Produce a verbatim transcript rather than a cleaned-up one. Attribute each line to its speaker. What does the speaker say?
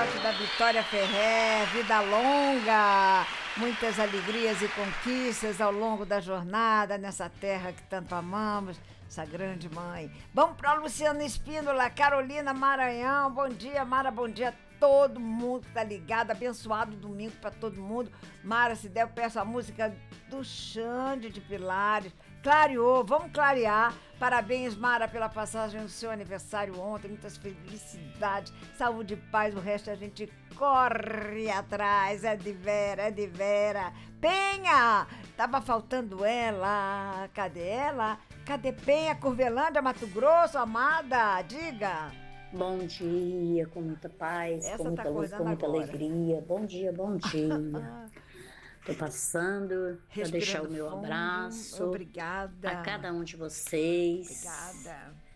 Speaker 1: filhote da Vitória Ferrer, vida longa, muitas alegrias e conquistas ao longo da jornada nessa terra que tanto amamos, essa grande mãe. Vamos para Luciana Espíndola, Carolina Maranhão, bom dia, Mara, bom dia a todo mundo que tá ligado, abençoado domingo para todo mundo. Mara, se der, eu peço a música do Xande de Pilares. Clareou, vamos clarear. Parabéns, Mara, pela passagem do seu aniversário ontem. Muitas felicidades, saúde e paz. O resto a gente corre atrás. É de vera, é de vera. Penha! Tava faltando ela. Cadê ela? Cadê Penha, Curvelândia, Mato Grosso, amada? Diga.
Speaker 2: Bom dia, com muita paz,
Speaker 1: Essa
Speaker 2: com muita
Speaker 1: tá
Speaker 2: luz, com muita
Speaker 1: agora.
Speaker 2: Alegria. Bom dia, bom dia. Tô passando para deixar o meu
Speaker 1: fundo.
Speaker 2: abraço
Speaker 1: Obrigada.
Speaker 2: a cada um de vocês.
Speaker 1: Obrigada.